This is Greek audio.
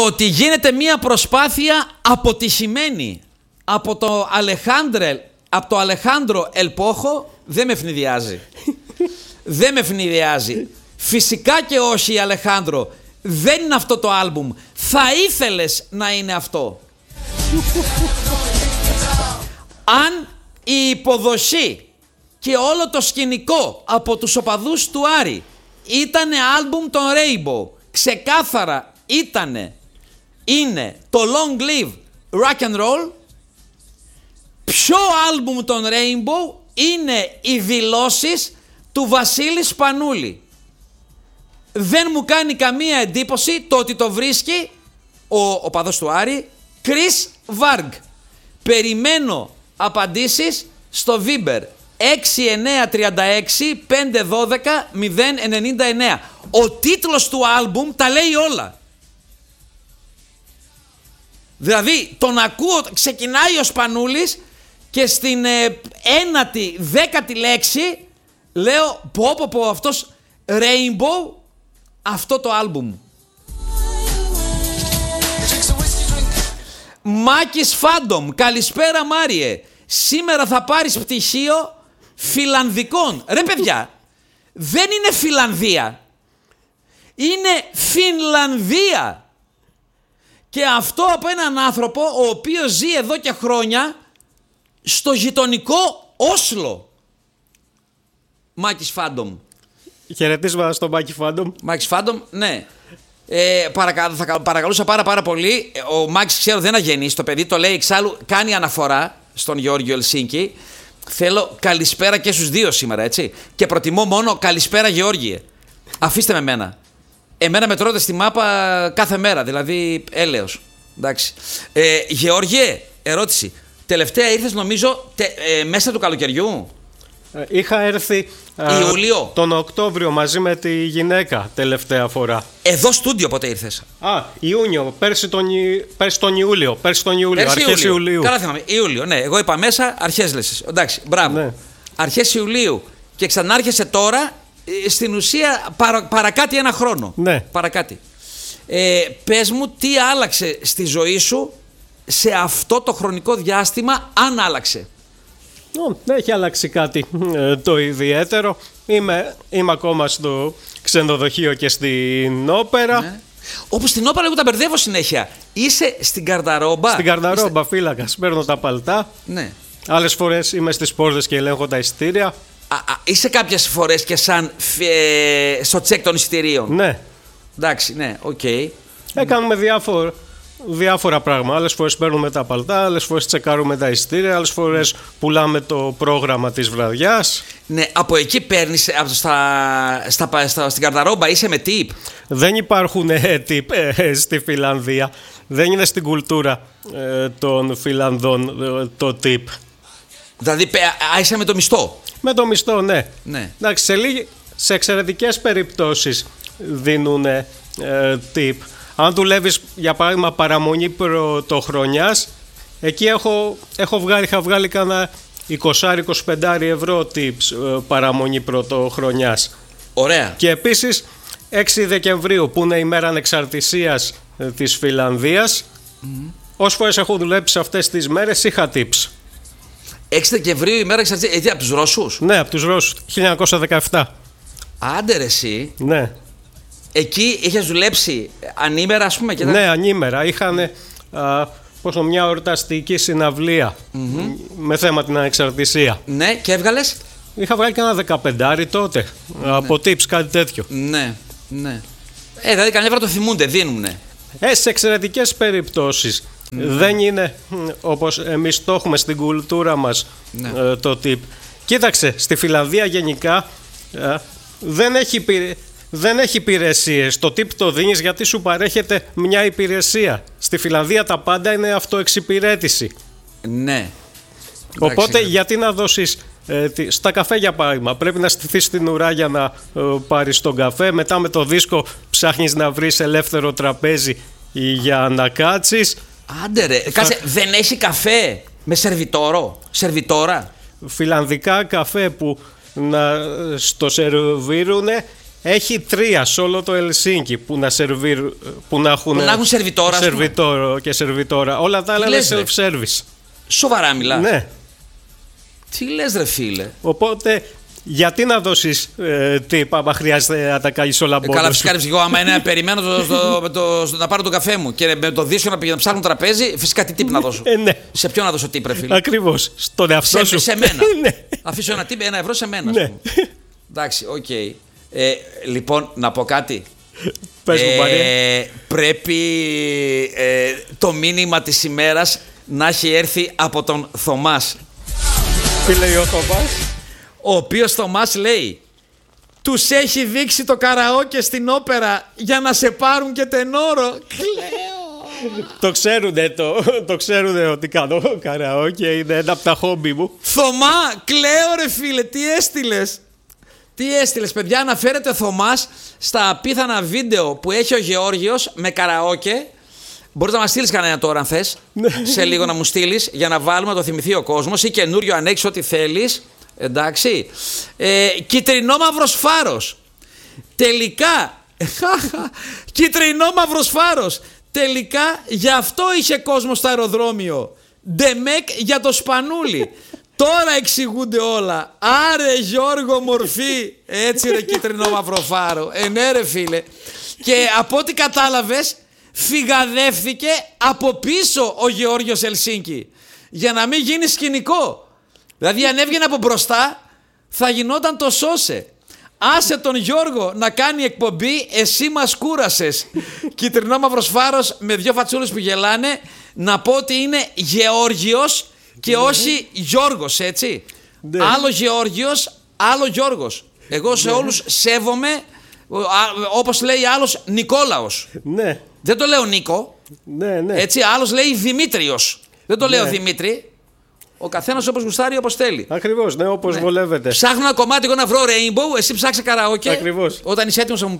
ότι γίνεται μια προσπάθεια αποτυχημένη από το Αλεχάνδρο Ελπόχο δεν με ευνηδιάζει. Δεν με ευνηδιάζει. Φυσικά και όχι, Αλεχάνδρο. Δεν είναι αυτό το άλμπουμ. Θα ήθελες να είναι αυτό. Αν η υποδοχή και όλο το σκηνικό από τους οπαδούς του Άρη ήτανε άλμπουμ των Rainbow, ξεκάθαρα είναι το Long Live Rock and Roll, ποιο άλμπουμ των Rainbow είναι οι δηλώσεις του Βασίλη Σπανούλη. Δεν μου κάνει καμία εντύπωση το ότι το βρίσκει ο οπαδός του Άρη, Chris Varg. Περιμένω απαντήσεις στο Viber 6936 512 099. Ο τίτλος του άλμπουμ τα λέει όλα. Δηλαδή τον ακούω, ξεκινάει ο Σπανούλης και στην ένατη, 10η λέξη λέω πω αυτός Rainbow, αυτό το άλμπουμ. Μάκης Φάντομ, καλησπέρα Μάριε. Σήμερα θα πάρεις πτυχίο Φιλανδικών. Ρε παιδιά, δεν είναι Φιλανδία. Είναι Φινλανδία. Και αυτό από έναν άνθρωπο ο οποίος ζει εδώ και χρόνια στο γειτονικό Όσλο. Μάκης Φάντομ. Χαιρετίσματα στο Μάκη Φάντομ. Μάκης Φάντομ, ναι. Θα παρακαλούσα πάρα πολύ. Ο Μάκης, ξέρω, δεν αγενείς το παιδί, το λέει εξάλλου, κάνει αναφορά στον Γεώργιο Ελσίνκη. Θέλω καλησπέρα και στους δύο σήμερα, έτσι. Και προτιμώ μόνο καλησπέρα Γεώργιε. Αφήστε με εμένα. Εμένα με τρώτε στη μάπα κάθε μέρα, δηλαδή έλεος. Εντάξει. Γεώργιε, ερώτηση. Τελευταία ήρθες νομίζω μέσα του καλοκαιριού. Είχα έρθει Ιούλιο. Τον Οκτώβριο μαζί με τη γυναίκα τελευταία φορά. Εδώ στούντιο πότε ήρθες? Ιούνιο, πέρσι τον Ιούλιο. Αρχές Ιουλίου. Καλά θυμάμαι, Ιούλιο, ναι. Εγώ είπα μέσα, αρχές λες. Εντάξει, μπράβο. Ναι. Αρχές Ιουλίου. Και ξανάρχεσαι τώρα, στην ουσία παρακάτι ένα χρόνο. Ναι. Παρακάτι. Πες μου τι άλλαξε στη ζωή σου σε αυτό το χρονικό διάστημα, αν άλλαξε. Δεν έχει αλλάξει κάτι το ιδιαίτερο. Είμαι ακόμα στο ξενοδοχείο και στην όπερα. Ναι. Όπου στην όπερα εγώ τα μπερδεύω συνέχεια. Είσαι στην Καρδαρόμπα. Στην Καρδαρόμπα, φύλακας. Παίρνω τα παλτά. Ναι. Άλλες φορές είμαι στις πόρτες και ελέγχω τα εισιτήρια. Είσαι κάποιες φορές και σαν στο τσεκ των εισιτηρίων? Ναι. Εντάξει, ναι, οκ. Κάνουμε διάφορα πράγματα. Άλλες φορές παίρνουμε τα παλτά, άλλες φορές τσεκάρουμε τα εισιτήρια, άλλες φορές πουλάμε το πρόγραμμα της βραδιάς. Ναι, από εκεί παίρνεις, στην Καρδαρόμπα είσαι με tip? Δεν υπάρχουν tip στη Φιλανδία. Δεν είναι στην κουλτούρα των Φιλανδών το tip. Δηλαδή είσαι με το μισθό? Με το μισθό, ναι. Εντάξει, σε εξαιρετικές περιπτώσεις δίνουν tip. Αν δουλεύεις, για παράδειγμα, παραμονή πρωτοχρονιάς, εκεί είχα βγάλει κάνα 20-25 ευρώ tips παραμονή πρωτοχρονιάς. Ωραία. Και επίσης 6 Δεκεμβρίου, που είναι η μέρα ανεξαρτησίας της Φιλανδίας, όσες φορές έχω δουλέψει σε αυτές τις μέρες, είχα tips. 6 Δεκεμβρίου η μέρα ανεξαρτησίας, από τους Ρώσους? Ναι, από τους Ρώσους, 1917. Άντε ρε εσύ. Ναι. Εκεί είχες δουλέψει ανήμερα, ας πούμε? Ναι, ανήμερα. Είχαν μια εορταστική συναυλία με θέμα την ανεξαρτησία. Ναι, και έβγαλες? Είχα βγάλει και ένα 15 τότε. Από tips, κάτι τέτοιο. Ναι. Δηλαδή καμιά φορά το θυμούνται, δίνουνε. Σε εξαιρετικές περιπτώσεις. Δεν είναι όπως εμείς το έχουμε στην κουλτούρα μας το tip. Κοίταξε, στη Φιλανδία γενικά δεν έχει υπηρεσίες. Το tip το δίνεις γιατί σου παρέχεται μια υπηρεσία. Στη Φιλανδία τα πάντα είναι αυτοεξυπηρέτηση. Ναι. Οπότε γιατί να δώσεις στα καφέ, για παράδειγμα, πρέπει να στηθείς στην ουρά για να πάρεις τον καφέ. Μετά με το δίσκο ψάχνεις να βρεις ελεύθερο τραπέζι για να κάτσεις. Άντε ρε, κάτσε, δεν έχει καφέ με σερβιτόρα? Φιλανδικά καφέ που να στο σερβίρουνε Έχει 3 σε όλο το Ελσίνκι που να έχουν σερβιτόρο και σερβιτόρα. Όλα τα άλλα είναι self-service. Σοβαρά μιλάς? Ναι. Τι λες ρε φίλε? Οπότε γιατί να δώσεις tip άμα χρειάζεται να τα κάνεις όλα μόνος σου? Καλά, φυσικά εγώ άμα είναι περιμένω να πάρω τον καφέ μου και με το δίσκο να ψάχνω τραπέζι, φυσικά τι tip να δώσω? Ναι. Σε ποιον να δώσω tip ρε φίλε? Ακριβώς, στον εαυτό σου. Σε μένα. Ναι. Αφήσω ένα tip, 1 ευρώ σε μένα. Ναι. Εντάξει, οκ. Λοιπόν, να πω κάτι. Πες μου, Μαρία. Πρέπει το μήνυμα της ημέρας να έχει έρθει από τον Θωμάς. Τι λέει ο Θωμάς? Ο οποίος Θωμάς λέει: τους έχει δείξει το καραόκε στην όπερα για να σε πάρουν και τενόρο. Κλαίω. Το ξέρουνε ότι κάνω καραόκε, είναι ένα από τα χόμπι μου. Θωμά, κλαίω ρε φίλε, τι έστειλες παιδιά? Αναφέρεται ο Θωμάς στα απίθανα βίντεο που έχει ο Γεώργιος με καραόκε. Μπορείς να μας στείλεις κανένα τώρα αν θες. Σε λίγο να μου στείλεις για να βάλουμε, να το θυμηθεί ο κόσμος, ή καινούριο αν έχεις ό,τι θέλεις. Εντάξει. Κυτρινόμαυρος φάρος. Τελικά. Κυτρινόμαυρος φάρος. Τελικά γι' αυτό είχε κόσμο στο αεροδρόμιο. Ντεμεκ για το σπανούλι. Τώρα εξηγούνται όλα. Άρε Γιώργο μορφή. Έτσι ρε κυτρινόμαυρο φάρο. Ναι ρε φίλε. Και από ό,τι κατάλαβες, φυγαδεύθηκε από πίσω ο Γεώργιος Ελσίνκι για να μην γίνει σκηνικό. Δηλαδή αν έβγαινε από μπροστά θα γινόταν το σώσε. Άσε τον Γιώργο να κάνει εκπομπή, εσύ μας κούρασες. Κυτρινόμαυρος φάρος με 2 φατσούλες που γελάνε. Να πω ότι είναι Γεώργιος και όχι Γιώργος, έτσι. Ναι. Άλλο Γεώργιος, άλλο Γιώργος. Εγώ σε όλους σέβομαι, όπως λέει άλλος, Νικόλαος. Ναι. Δεν το λέω Νίκο. Ναι. Έτσι, άλλος λέει Δημήτριος. Δεν το λέω Δημήτρη. Ο καθένας όπως γουστάρει, όπως θέλει. Ακριβώς, ναι, όπως βολεύεται. Ψάχνω ένα κομμάτι, εγώ να βρω Rainbow, εσύ ψάξε καραόκε. Ακριβώς. Όταν είσαι έτοιμος θα μου